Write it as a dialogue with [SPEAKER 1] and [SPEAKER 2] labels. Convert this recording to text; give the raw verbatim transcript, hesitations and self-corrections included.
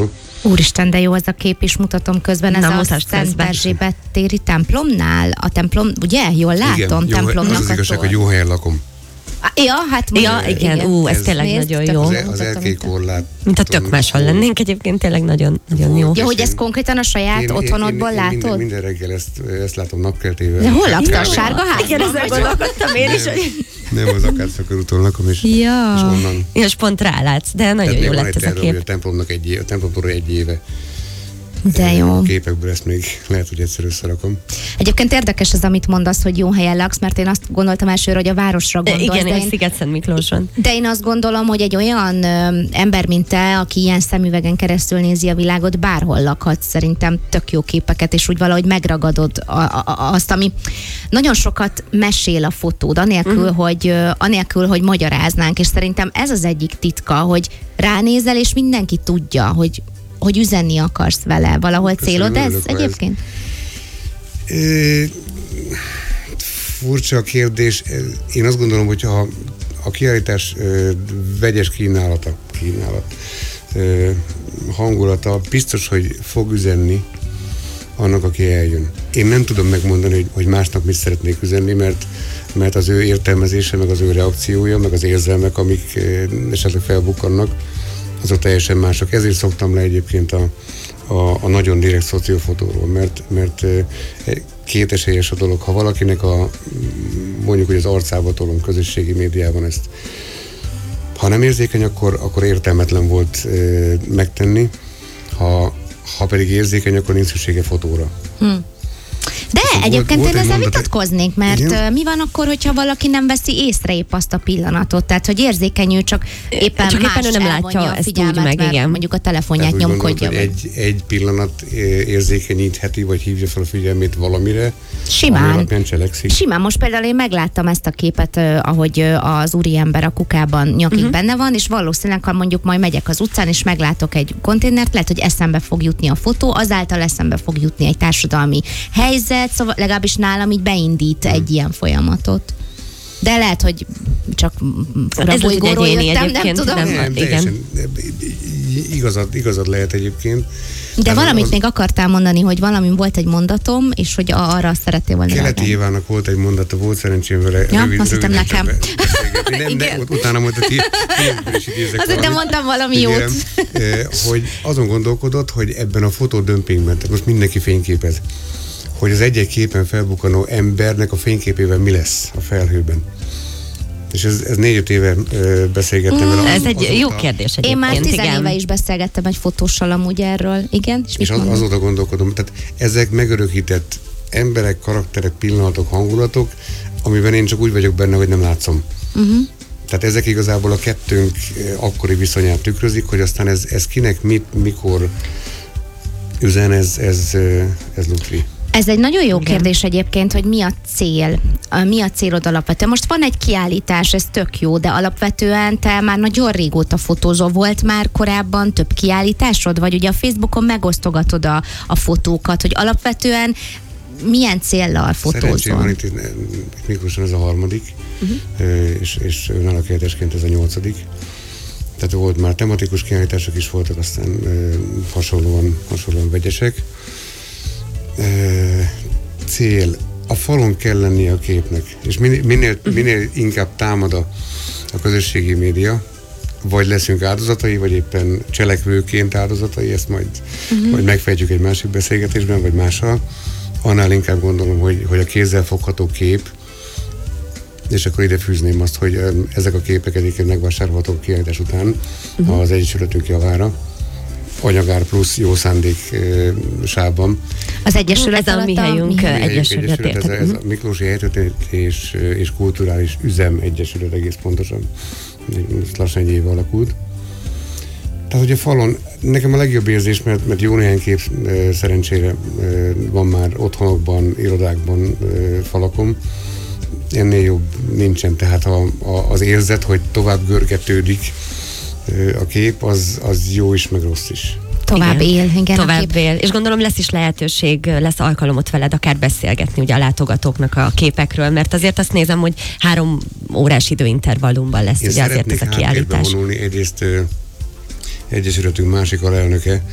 [SPEAKER 1] Budapestről.
[SPEAKER 2] Úristen, de jó ez a kép is, mutatom közben. Ez
[SPEAKER 3] Na,
[SPEAKER 2] a Szent Erzsébet téri templomnál, a templom, ugye? Jól látom,
[SPEAKER 1] igen,
[SPEAKER 2] templomnak
[SPEAKER 1] jó, az az igazság, hogy jó helyen lakom.
[SPEAKER 2] Ja, hát
[SPEAKER 3] Ja, igen, igen. Ú, ez, ez tényleg
[SPEAKER 2] nézd,
[SPEAKER 3] nagyon jó.
[SPEAKER 1] Az, az elkély korlát.
[SPEAKER 3] Mint a tök máshol lennénk, egyébként tényleg nagyon, nagyon jó.
[SPEAKER 2] Ja, hogy ezt konkrétan a saját én, otthonodból
[SPEAKER 1] én, én,
[SPEAKER 2] látod?
[SPEAKER 1] Minden, minden reggel ezt, ezt látom napkeltével.
[SPEAKER 2] De hol lakta? A sárga házban?
[SPEAKER 3] Igen, ezzel gondolkodtam én is, hogy...
[SPEAKER 1] Nem, az Akárszakörúton lakom, és,
[SPEAKER 2] ja.
[SPEAKER 1] és onnan.
[SPEAKER 3] Ja, és pont rálátsz, de nagyon
[SPEAKER 1] Tehát
[SPEAKER 3] jó lett
[SPEAKER 1] egy
[SPEAKER 3] ez a
[SPEAKER 1] terve,
[SPEAKER 3] kép.
[SPEAKER 1] hogy a templomnak egy éve, a templomról egy éve.
[SPEAKER 2] De jó.
[SPEAKER 1] A képekből ezt még lehet, hogy egyszer összerakom.
[SPEAKER 2] Egyébként érdekes az, amit mondasz, hogy jó helyen laksz, mert én azt gondoltam elsőre, hogy a városra gondolsz.
[SPEAKER 3] Igen,
[SPEAKER 2] de
[SPEAKER 3] én
[SPEAKER 2] én,
[SPEAKER 3] Sziget-Szent Miklóson.
[SPEAKER 2] de én azt gondolom, hogy egy olyan ö, ember, mint te, aki ilyen szemüvegen keresztül nézi a világot, bárhol lakhatsz, szerintem tök jó képeket, és úgy valahogy megragadod a, a, a, azt, ami nagyon sokat mesél a fotód, anélkül, uh-huh. hogy, ö, anélkül, hogy magyaráznánk, és szerintem ez az egyik titka, hogy ránézel, és mindenki tudja, hogy hogy üzenni akarsz vele. Valahol
[SPEAKER 1] Köszönöm,
[SPEAKER 2] célod ez
[SPEAKER 1] örülök,
[SPEAKER 2] egyébként?
[SPEAKER 1] Ez. É, furcsa a kérdés. Én azt gondolom, hogy ha a kiállítás ö, vegyes kínálata, kínálat, ö, hangulata biztos, hogy fog üzenni annak, aki eljön. Én nem tudom megmondani, hogy, hogy másnak mit szeretnék üzenni, mert, mert az ő értelmezése, meg az ő reakciója, meg az érzelmek, amik ö, esetleg felbukkannak, azok teljesen mások. Ezért szoktam le egyébként a, a, a nagyon direkt szociófotóról, mert, mert két esélyes a dolog. Ha valakinek a, mondjuk, hogy az arcába tolom közösségi médiában ezt, ha nem érzékeny, akkor, akkor értelmetlen volt e, megtenni, ha, ha pedig érzékeny, akkor nincs szüksége fotóra. Hm.
[SPEAKER 2] De
[SPEAKER 1] Szóval
[SPEAKER 2] egyébként
[SPEAKER 1] volt,
[SPEAKER 2] én ezzel
[SPEAKER 1] mondat,
[SPEAKER 2] vitatkoznék, mert igen? mi van akkor, hogyha valaki nem veszi észre épp azt a pillanatot? Tehát, hogy érzékenyű, csak éppen
[SPEAKER 3] csak
[SPEAKER 2] más
[SPEAKER 3] éppen ő nem látja
[SPEAKER 2] a
[SPEAKER 3] ezt
[SPEAKER 2] figyelmet,
[SPEAKER 3] úgy meg,
[SPEAKER 2] mert
[SPEAKER 3] igen.
[SPEAKER 2] mondjuk a telefonját
[SPEAKER 1] tehát
[SPEAKER 2] nyomkodja.
[SPEAKER 1] Gondolod, hogy egy, egy pillanat érzékenyítheti, vagy hívja fel a figyelmét valamire,
[SPEAKER 2] simán.
[SPEAKER 1] cselekszik.
[SPEAKER 2] Simán. Most például én megláttam ezt a képet, ahogy az úriember a kukában nyakig uh-huh. benne van, és valószínűleg, ha mondjuk majd megyek az utcán, és meglátok egy konténert, lehet, hogy eszembe fog jutni a fotó, azáltal eszembe fog jutni egy társadalmi helyzet, szóval legalábbis nálam így beindít hmm. egy ilyen folyamatot. De lehet, hogy csak fura bolygóról jöttem, nem tudom.
[SPEAKER 1] Nem, nem, teljesen, igazad, igazad lehet egyébként.
[SPEAKER 2] De
[SPEAKER 1] ez
[SPEAKER 2] valamit
[SPEAKER 1] az,
[SPEAKER 2] még akartál mondani, hogy valami volt egy mondatom, és hogy arra szerettél volna
[SPEAKER 1] Keleti
[SPEAKER 2] reagálni.
[SPEAKER 1] Évának volt egy mondata, volt szerencsém vele.
[SPEAKER 2] Ja,
[SPEAKER 1] rövid,
[SPEAKER 2] azt hittem nekem.
[SPEAKER 1] Nem, de utána mondta, hogy is idézek
[SPEAKER 2] azt hittem mondtam valami jót.
[SPEAKER 1] Hogy azon gondolkodott, hogy ebben a fotodömpingben, tehát most mindenki fényképez, hogy az egy-egy képen felbukkanó embernek a fényképében mi lesz a felhőben. És ez, ez négy-öt éve ö, beszélgettem vele.
[SPEAKER 3] Mm, ez
[SPEAKER 1] az,
[SPEAKER 3] egy
[SPEAKER 1] azóta,
[SPEAKER 3] jó kérdés egyébként.
[SPEAKER 2] Én már tizen
[SPEAKER 3] igen.
[SPEAKER 2] éve is beszélgettem egy fotóssal amúgy erről. Igen? És,
[SPEAKER 1] és az, azóta gondolkodom, tehát ezek megörökített emberek, karakterek, pillanatok, hangulatok, amiben én csak úgy vagyok benne, hogy nem látszom. Uh-huh. Tehát ezek igazából a kettőnk akkori viszonyát tükrözik, hogy aztán ez, ez kinek, mit, mikor üzen, ez, ez, ez lutri.
[SPEAKER 2] Ez egy nagyon jó
[SPEAKER 3] Igen.
[SPEAKER 2] kérdés egyébként, hogy mi a cél, mi a célod alapvetően. Most van egy kiállítás, ez tök jó, de alapvetően te már nagyon régóta fotózol, volt már korábban több kiállításod, vagy ugye a Facebookon megosztogatod a, a fotókat, hogy alapvetően milyen céllal fotózol?
[SPEAKER 1] Szerencsém van itt, itt Miklóson ez a harmadik, uh-huh. és, és önállókérdésként ez a nyolcadik. Tehát volt már tematikus kiállítások is voltak, aztán hasonlóan, hasonlóan vegyesek. Cél. A falon kell lennie a képnek, és minél, minél, minél inkább támad a, a közösségi média, vagy leszünk áldozatai, vagy éppen cselekvőként áldozatai, ezt majd, uh-huh. majd megfejtjük egy másik beszélgetésben, vagy mással. Annál inkább gondolom, hogy, hogy a kézzel fogható kép, és akkor ide fűzném azt, hogy ezek a képek egyébként megvásárolhatók kiállítás után uh-huh. az Egyesületünk javára. Anyagár plusz jó szándék e, sávban.
[SPEAKER 2] Az Egyesület
[SPEAKER 3] ez a mi helyünk
[SPEAKER 1] Egyesület, ez, ez a Miklósi Helytörténet és, és Kulturális Üzem Egyesület egész pontosan. Most lassan egy év alakult. Tehát, hogy a falon nekem a legjobb érzés, mert, mert jó néhány kép e, szerencsére e, van már otthonokban, irodákban e, falakon. Ennél jobb nincsen, tehát a, a, az érzet, hogy tovább görgetődik a kép, az, az jó is, meg rossz is.
[SPEAKER 2] Tovább
[SPEAKER 3] igen.
[SPEAKER 2] él, igen.
[SPEAKER 3] Tovább él. És gondolom lesz is lehetőség, lesz alkalomot veled akár beszélgetni ugye a látogatóknak a képekről, mert azért azt nézem, hogy három órás időintervallumban lesz
[SPEAKER 1] Én
[SPEAKER 3] ugye azért ez a kiállítás.
[SPEAKER 1] Én vonulni, egyrészt Egyesületünk másik alelnöke,